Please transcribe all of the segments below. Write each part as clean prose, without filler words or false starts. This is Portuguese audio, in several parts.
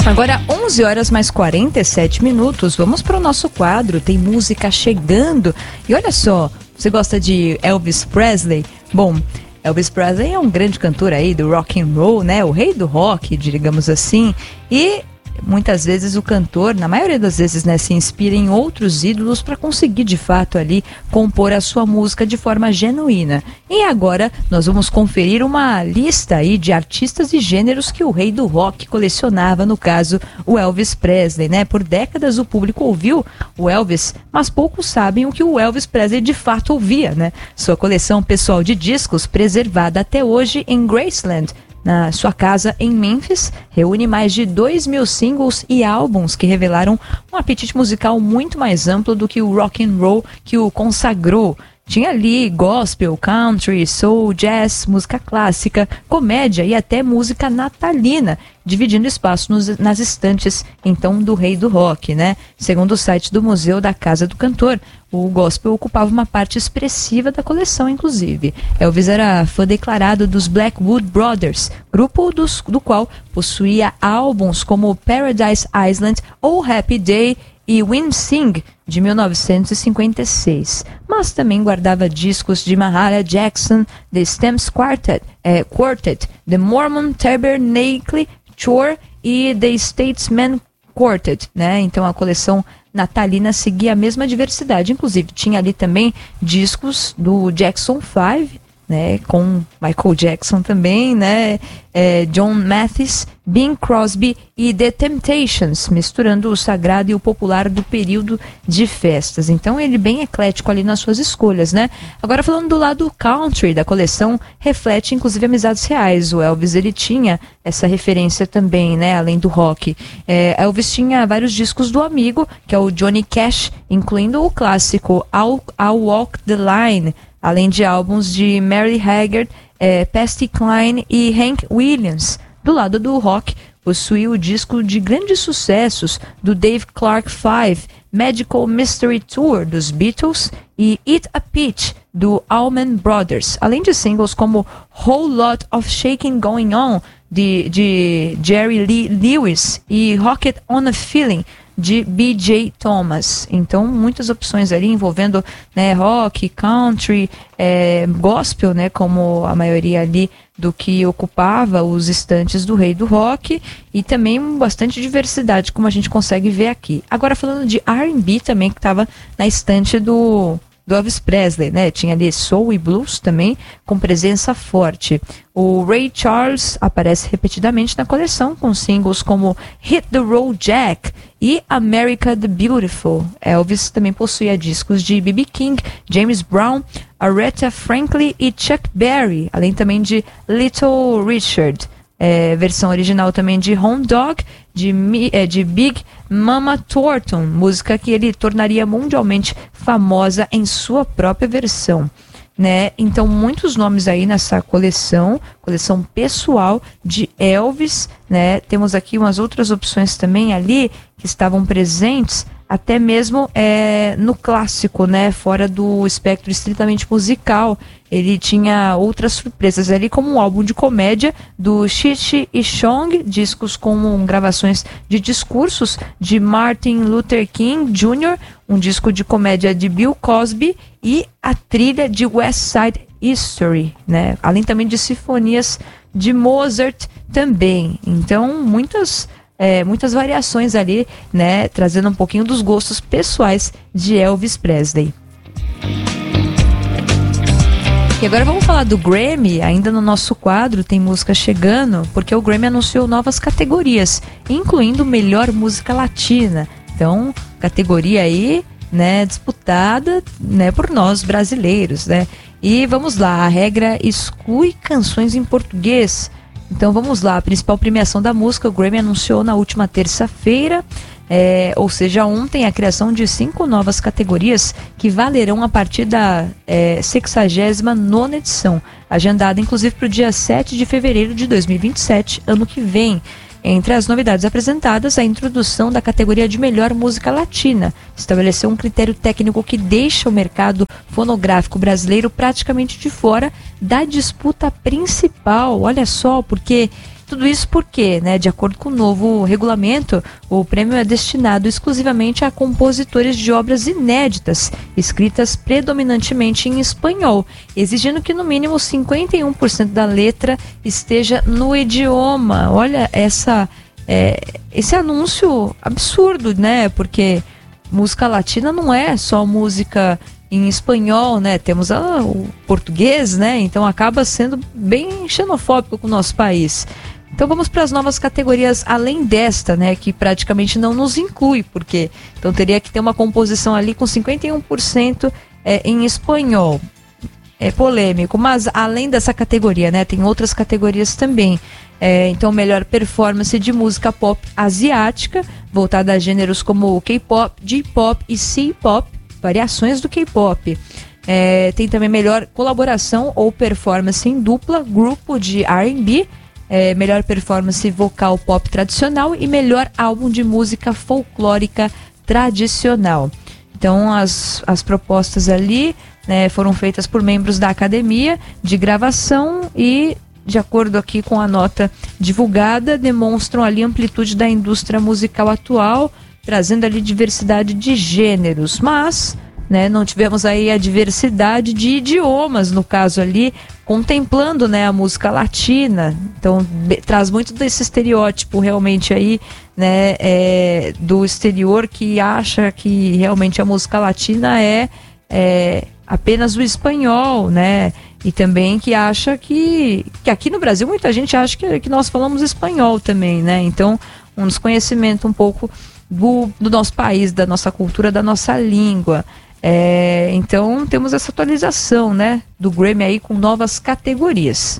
Agora 11 horas mais 47 minutos, vamos para o nosso quadro, tem música chegando. E olha só, você gosta de Elvis Presley? Bom, Elvis Presley é um grande cantor aí do rock and roll, né? O rei do rock, digamos assim. E muitas vezes o cantor, na maioria das vezes, né, se inspira em outros ídolos para conseguir de fato ali compor a sua música de forma genuína. E agora nós vamos conferir uma lista aí de artistas e gêneros que o rei do rock colecionava, no caso o Elvis Presley, né? Por décadas o público ouviu o Elvis, mas poucos sabem o que o Elvis Presley de fato ouvia, né? Sua coleção pessoal de discos, preservada até hoje em Graceland, na sua casa em Memphis, reúne mais de 2.000 singles e álbuns que revelaram um apetite musical muito mais amplo do que o rock and roll que o consagrou. Tinha ali gospel, country, soul, jazz, música clássica, comédia e até música natalina, dividindo espaço nas estantes, então, do rei do rock, né? Segundo o site do Museu da Casa do Cantor, o gospel ocupava uma parte expressiva da coleção, inclusive. Elvis era fã declarado dos Blackwood Brothers, grupo do qual possuía álbuns como Paradise Island ou Happy Day e Wind Sing, de 1956. Mas também guardava discos de Mahalia Jackson, The Stamps Quartet, The Mormon Tabernacle Choir e The Statesman Quartet, né? Então a coleção natalina seguia a mesma diversidade, inclusive tinha ali também discos do Jackson 5, né, com Michael Jackson também, né, John Mathis, Bing Crosby e The Temptations, misturando o sagrado e o popular do período de festas. Então ele bem eclético ali nas suas escolhas, né? Agora falando do lado country da coleção, reflete inclusive amizades reais. O Elvis, ele tinha essa referência também, né, além do rock. Elvis tinha vários discos do amigo, que é o Johnny Cash, incluindo o clássico I'll Walk the Line, além de álbuns de Mary Haggard, Patsy Cline e Hank Williams. Do lado do rock, possui o disco de grandes sucessos do Dave Clark 5, Magical Mystery Tour dos Beatles e Eat a Peach do Allman Brothers, além de singles como Whole Lot of Shaking Going On de Jerry Lee Lewis e Rocket on a Feeling de B.J. Thomas. Então, muitas opções ali envolvendo, né, rock, country, gospel, né, como a maioria ali do que ocupava os estantes do rei do rock, e também bastante diversidade, como a gente consegue ver aqui. Agora, falando de R&B também, que estava na estante do Elvis Presley, né? Tinha ali soul e blues também, com presença forte. O Ray Charles aparece repetidamente na coleção, com singles como Hit the Road Jack e America the Beautiful. Elvis também possuía discos de B.B. King, James Brown, Aretha Franklin e Chuck Berry, além também de Little Richard. Versão original também de Home Dog, de Big Mama Thornton, música que ele tornaria mundialmente famosa em sua própria versão, né? Então, muitos nomes aí nessa coleção pessoal de Elvis, né? Temos aqui umas outras opções também ali que estavam presentes, até mesmo no clássico, né? Fora do espectro estritamente musical. Ele tinha outras surpresas ali, como um álbum de comédia do Cheech e Chong, discos com gravações de discursos de Martin Luther King Jr., um disco de comédia de Bill Cosby e a trilha de West Side History, né? Além também de sinfonias de Mozart também. Então, muitas variações ali, né? Trazendo um pouquinho dos gostos pessoais de Elvis Presley. E agora vamos falar do Grammy. Ainda no nosso quadro tem música chegando, porque o Grammy anunciou novas categorias, incluindo Melhor Música Latina. Então, categoria aí, né, disputada, né, por nós brasileiros, né? E vamos lá, a regra exclui canções em português. Então vamos lá, a principal premiação da música, o Grammy anunciou na última terça-feira, ou seja, ontem, a criação de 5 novas categorias que valerão a partir da 69ª edição, agendada inclusive para o dia 7 de fevereiro de 2027, ano que vem. Entre as novidades apresentadas, a introdução da categoria de Melhor Música Latina. Estabeleceu um critério técnico que deixa o mercado fonográfico brasileiro praticamente de fora da disputa principal. Olha só, porque tudo isso porque, né, de acordo com o novo regulamento, o prêmio é destinado exclusivamente a compositores de obras inéditas, escritas predominantemente em espanhol, exigindo que no mínimo 51% da letra esteja no idioma. Olha esse anúncio absurdo, né? Porque música latina não é só música em espanhol, né? Temos o português, né? Então acaba sendo bem xenofóbico com o nosso país. Então vamos para as novas categorias além desta, né? Que praticamente não nos inclui, porque então teria que ter uma composição ali com 51% em espanhol. É polêmico, mas além dessa categoria, né? Tem outras categorias também. Então, melhor performance de música pop asiática, voltada a gêneros como K-pop, J-pop e C-pop, variações do K-pop. Tem também melhor colaboração ou performance em dupla, grupo de R&B, melhor performance vocal pop tradicional e melhor álbum de música folclórica tradicional. Então, as propostas ali, né, foram feitas por membros da academia de gravação e, de acordo aqui com a nota divulgada, demonstram ali a amplitude da indústria musical atual, trazendo ali diversidade de gêneros, mas, né, não tivemos aí a diversidade de idiomas, no caso ali, contemplando, né, a música latina. Então traz muito desse estereótipo realmente aí, né, do exterior, que acha que realmente a música latina é apenas o espanhol, né? E também que acha que aqui no Brasil muita gente acha que nós falamos espanhol também, né? Então, um desconhecimento um pouco do nosso país, da nossa cultura, da nossa língua. Então, temos essa atualização, né, do Grammy aí com novas categorias.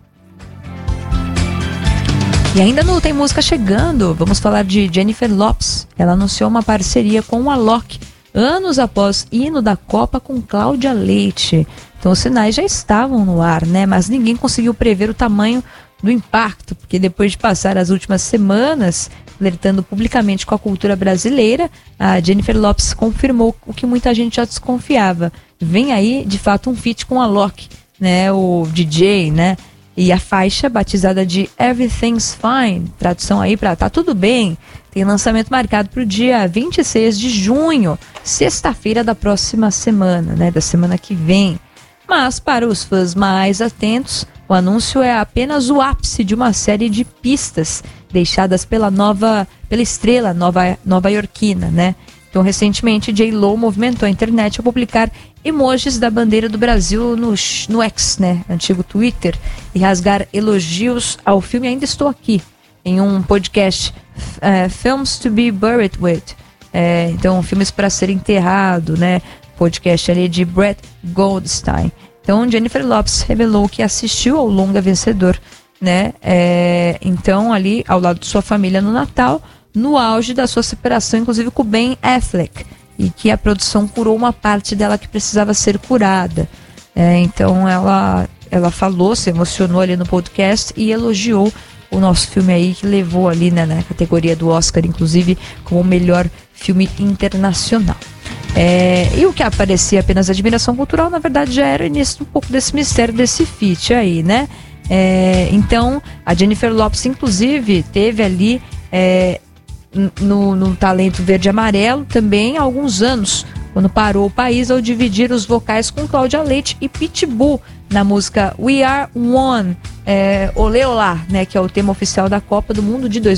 E ainda não tem música chegando, vamos falar de Jennifer Lopez. Ela anunciou uma parceria com o Alok, anos após hino da Copa com Cláudia Leite. Então os sinais já estavam no ar, né? Mas ninguém conseguiu prever o tamanho do impacto, porque depois de passar as últimas semanas flertando publicamente com a cultura brasileira, a Jennifer Lopez confirmou o que muita gente já desconfiava. Vem aí, de fato, um feat com a Alok, né? O DJ, né? E a faixa, batizada de Everything's Fine, tradução aí para Tá Tudo Bem, tem lançamento marcado para o dia 26 de junho, sexta-feira da próxima semana, né? Da semana que vem. Mas, para os fãs mais atentos, o anúncio é apenas o ápice de uma série de pistas deixadas pela estrela nova-iorquina, né? Então, recentemente, J.Lo movimentou a internet ao publicar emojis da bandeira do Brasil no X, né? Antigo Twitter, e rasgar elogios ao filme Ainda Estou Aqui, em um podcast, Films to be Buried With. Então, filmes para ser enterrado, né? Podcast ali de Brett Goldstein. Então, Jennifer Lopez revelou que assistiu ao longa vencedor, né? Então, ali ao lado de sua família no Natal, no auge da sua separação, inclusive com o Ben Affleck, e que a produção curou uma parte dela que precisava ser curada. Então, ela falou, se emocionou ali no podcast e elogiou o nosso filme aí, que levou ali, né, na categoria do Oscar, inclusive, como o melhor filme internacional. E o que aparecia apenas admiração cultural, na verdade, já era início um pouco desse mistério desse feat aí, né? Então, a Jennifer Lopez, inclusive, teve ali no Talento Verde e Amarelo também há alguns anos, quando parou o país ao dividir os vocais com Cláudia Leite e Pitbull na música We Are One, Olê Olá, né, que é o tema oficial da Copa do Mundo de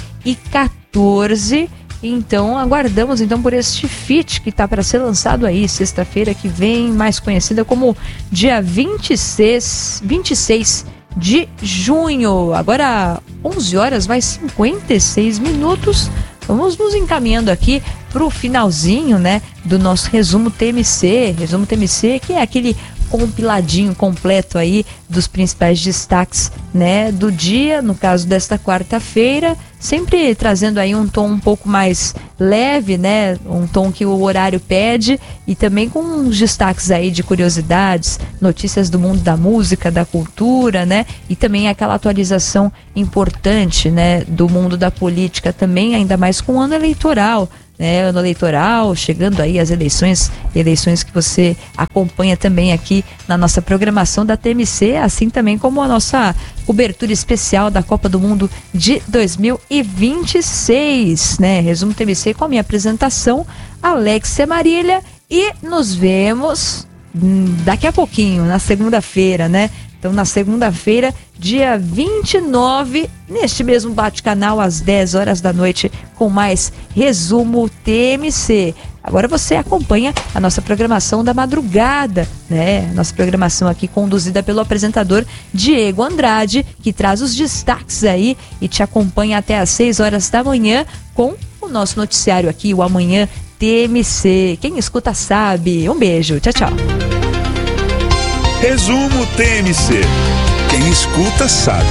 2014. Então aguardamos então por este feat que está para ser lançado aí sexta-feira que vem, mais conhecida como dia 26 de junho. Agora 11 horas mais 56 minutos. Vamos nos encaminhando aqui para o finalzinho, né, do nosso resumo TMC, que é aquele compiladinho completo aí dos principais destaques, né, do dia, no caso desta quarta-feira, sempre trazendo aí um tom um pouco mais leve, né, um tom que o horário pede, e também com uns destaques aí de curiosidades, notícias do mundo da música, da cultura, né, e também aquela atualização importante, né, do mundo da política também, ainda mais com o ano eleitoral, né, ano eleitoral, chegando aí as eleições que você acompanha também aqui na nossa programação da TMC, assim também como a nossa cobertura especial da Copa do Mundo de 2026, né? Resumo TMC com a minha apresentação, Alexia Marília, e nos vemos daqui a pouquinho, na segunda-feira, né? Então, na segunda-feira, dia 29, neste mesmo bate-canal, às 10 horas da noite, com mais Resumo TMC. Agora você acompanha a nossa programação da madrugada, né? Nossa programação aqui conduzida pelo apresentador Diego Andrade, que traz os destaques aí e te acompanha até às 6 horas da manhã com o nosso noticiário aqui, o Amanhã TMC. Quem escuta sabe. Um beijo. Tchau, tchau. Resumo TMC. Quem escuta sabe.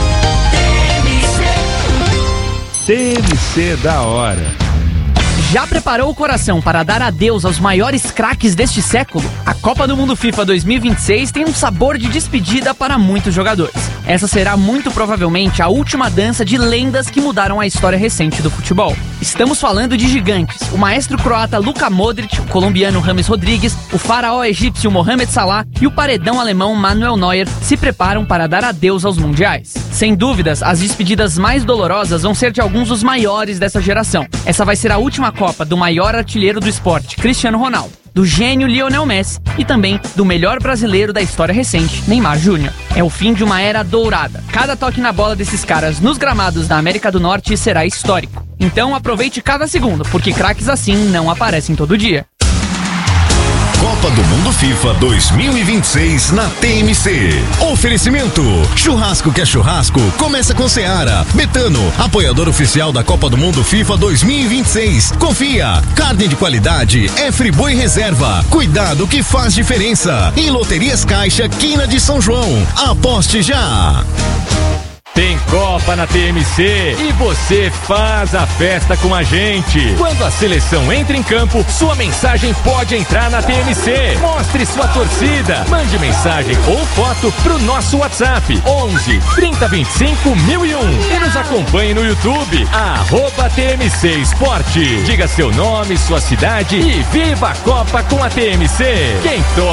TMC da hora. Já preparou o coração para dar adeus aos maiores craques deste século? A Copa do Mundo FIFA 2026 tem um sabor de despedida para muitos jogadores. Essa será muito provavelmente a última dança de lendas que mudaram a história recente do futebol. Estamos falando de gigantes. O maestro croata Luka Modric, o colombiano James Rodrigues, o faraó egípcio Mohamed Salah e o paredão alemão Manuel Neuer se preparam para dar adeus aos mundiais. Sem dúvidas, as despedidas mais dolorosas vão ser de alguns dos maiores dessa geração. Essa vai ser a última Copa do maior artilheiro do esporte, Cristiano Ronaldo, do gênio Lionel Messi e também do melhor brasileiro da história recente, Neymar Júnior. É o fim de uma era dourada. Cada toque na bola desses caras nos gramados da América do Norte será histórico. Então aproveite cada segundo, porque craques assim não aparecem todo dia. Copa do Mundo FIFA 2026 na TMC. Oferecimento: churrasco que é churrasco, começa com Seara. Betano, apoiador oficial da Copa do Mundo FIFA 2026. Confia, carne de qualidade é Friboi Reserva. Cuidado que faz diferença. E Loterias Caixa, Quina de São João. Aposte já. Tem Copa na TMC e você faz a festa com a gente. Quando a seleção entra em campo, sua mensagem pode entrar na TMC. Mostre sua torcida. Mande mensagem ou foto pro nosso WhatsApp 11 3025 1001 e nos acompanhe no YouTube @TMC Esporte. Diga seu nome, sua cidade e viva a Copa com a TMC. Quem torce